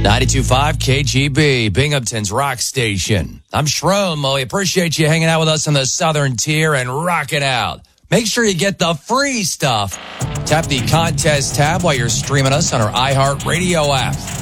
92.5 KGB, Binghamton's rock station. I'm Shroom. We appreciate you hanging out with us in the Southern Tier and rocking out. Make sure you get the free stuff. Tap the contest tab while you're streaming us on our iHeartRadio app.